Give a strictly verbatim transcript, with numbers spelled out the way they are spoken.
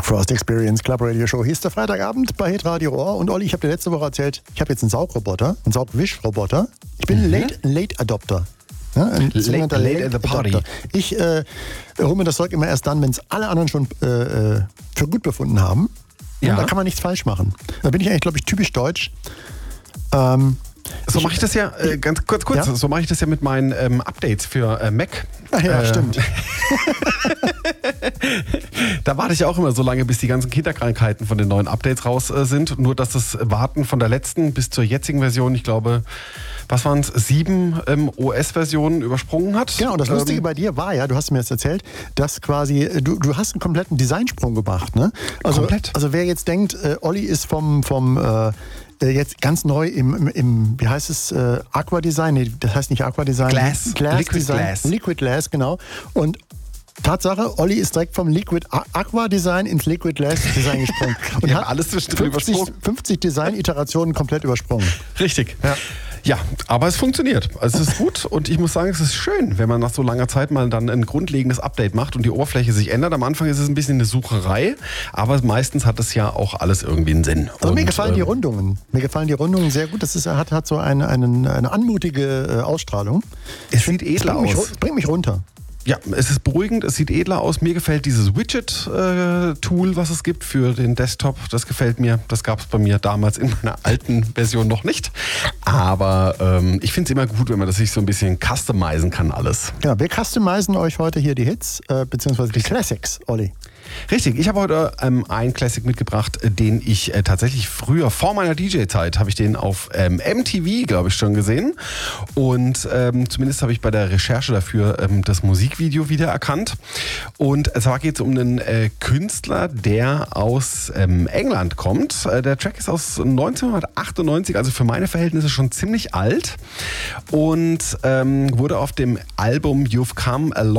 Frost Experience Club Radio Show. Hier ist der Freitagabend bei Hitradio Ohr. Und Olli, ich habe dir letzte Woche erzählt, ich habe jetzt einen Saugroboter, einen Saugwischroboter. Ich bin ein mhm. Late, Late Adopter. Ja, ein late, late, late at the party. Adopter. Ich äh, hole mir das Zeug immer erst dann, wenn es alle anderen schon äh, für gut befunden haben. Ja. Und da kann man nichts falsch machen. Da bin ich eigentlich, glaube ich, typisch deutsch. Ähm, So mache ich das ja, äh, ganz kurz, kurz, ja? so mache ich das ja mit meinen ähm, Updates für äh, Mac. Ach ja, äh, stimmt. Da warte ich auch immer so lange, bis die ganzen Kinderkrankheiten von den neuen Updates raus äh, sind. Nur, dass das Warten von der letzten bis zur jetzigen Version, ich glaube, was waren es, sieben ähm, O S-Versionen übersprungen hat. Genau, und das Lustige ähm, bei dir war ja, du hast mir jetzt erzählt, dass quasi, du, du hast einen kompletten Designsprung gemacht, ne? Also, komplett. Also wer jetzt denkt, äh, Olli ist vom, vom äh, jetzt ganz neu im, im, im wie heißt es, äh, Aqua Design, nee, das heißt nicht Aqua Design. Glass, Glass Liquid Design. Glass. Liquid Glass, genau. Und Tatsache, Olli ist direkt vom Liquid Aqua Design ins Liquid Glass Design gesprungen. Und Wir hat haben alles zwischendrin fünfzig, übersprungen. fünfzig Design-Iterationen komplett übersprungen. Richtig. Ja. Ja, aber es funktioniert. Also es ist gut und ich muss sagen, es ist schön, wenn man nach so langer Zeit mal dann ein grundlegendes Update macht und die Oberfläche sich ändert. Am Anfang ist es ein bisschen eine Sucherei, aber meistens hat es ja auch alles irgendwie einen Sinn. Also und, mir gefallen ähm, die Rundungen. Mir gefallen die Rundungen sehr gut. Das ist, hat, hat so eine, eine, eine anmutige äh, Ausstrahlung. Es sieht edler bringt mich, aus. Bringt mich runter. Ja, es ist beruhigend, es sieht edler aus. Mir gefällt dieses Widget-Tool, äh, was es gibt für den Desktop. Das gefällt mir. Das gab es bei mir damals in meiner alten Version noch nicht. Aber ähm, ich finde es immer gut, wenn man das sich so ein bisschen customizen kann alles. Ja, wir customizen euch heute hier die Hits, äh, beziehungsweise die Classics, Olli. Richtig, ich habe heute ähm, einen Classic mitgebracht, äh, den ich äh, tatsächlich früher, vor meiner D J-Zeit, habe ich den auf ähm, M T V, glaube ich, schon gesehen. Und ähm, zumindest habe ich bei der Recherche dafür ähm, das Musikvideo wiedererkannt. Und zwar geht es um einen äh, Künstler, der aus ähm, England kommt. Äh, der Track ist aus neunzehnhundertachtundneunzig, also für meine Verhältnisse schon ziemlich alt. Und ähm, wurde auf dem Album You've Come a Long